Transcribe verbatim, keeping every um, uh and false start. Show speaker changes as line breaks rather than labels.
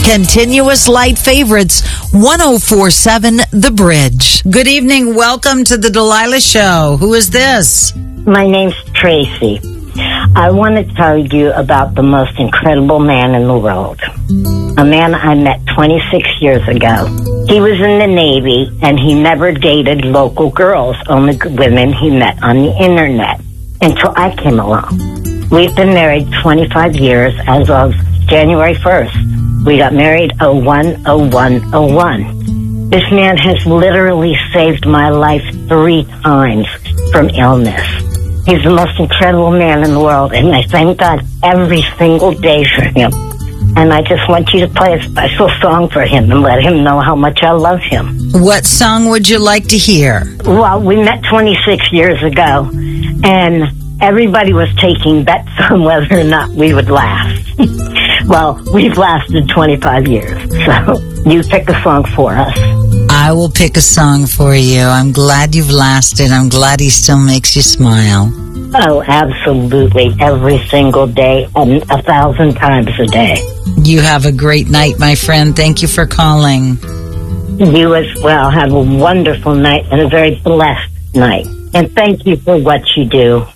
Continuous Light Favorites, one oh four point seven The Bridge. Good evening. Welcome to the Delilah Show. Who is this?
My name's Tracy. I want to tell you about the most incredible man in the world. A man I met twenty-six years ago. He was in the Navy, and he never dated local girls, only women he met on the internet, until I came along. We've been married twenty-five years as of January first. We got married oh one oh one oh one. This man has literally saved my life three times from illness. He's the most incredible man in the world, and I thank God every single day for him. And I just want you to play a special song for him and let him know how much I love him.
What song would you like to hear?
Well, we met twenty-six years ago, and everybody was taking bets on whether or not we would last. Well, we've lasted twenty-five years, so you pick a song for us.
I will pick a song for you. I'm glad you've lasted. I'm glad he still makes you smile.
Oh, absolutely. Every single day and a thousand times a day.
You have a great night, my friend. Thank you for calling.
You as well. Have a wonderful night and a very blessed night. And thank you for what you do.